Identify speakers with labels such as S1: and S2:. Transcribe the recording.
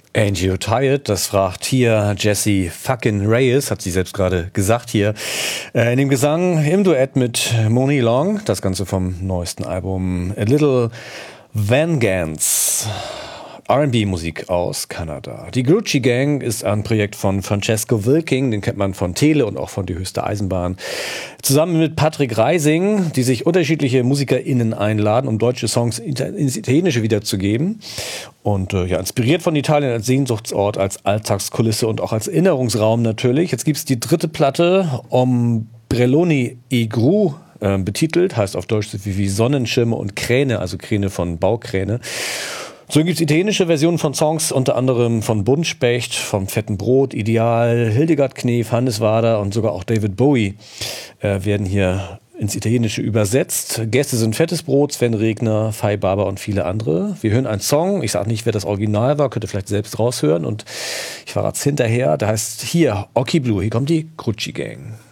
S1: Ain't You Tired? Das fragt hier Jessie fucking Reyes, hat sie selbst gerade gesagt hier. In dem Gesang im Duett mit Moni Long, das Ganze vom neuesten Album A Little Vengeance. R&B-Musik aus Kanada. Die Grucci Gang ist ein Projekt von Francesco Wilking, den kennt man von Tele und auch von Die Höchste Eisenbahn. Zusammen mit Patrick Reising, die sich unterschiedliche MusikerInnen einladen, um deutsche Songs ins Italienische wiederzugeben. Und inspiriert von Italien als Sehnsuchtsort, als Alltagskulisse und auch als Erinnerungsraum natürlich. Jetzt gibt's die dritte Platte, Ombrelloni e Gru, betitelt, heißt auf Deutsch so wie Sonnenschirme und Kräne, also Kräne von Baukräne. So gibt's italienische Versionen von Songs, unter anderem von Buntspecht, vom Fetten Brot, Ideal, Hildegard Knef, Hannes Wader und sogar auch David Bowie werden hier ins Italienische übersetzt. Gäste sind Fettes Brot, Sven Regner, Fei Barber und viele andere. Wir hören einen Song, ich sage nicht, wer das Original war, könnt ihr vielleicht selbst raushören und ich verrate es hinterher. Der heißt hier Occhi Blue, hier kommt die Grucci Gang.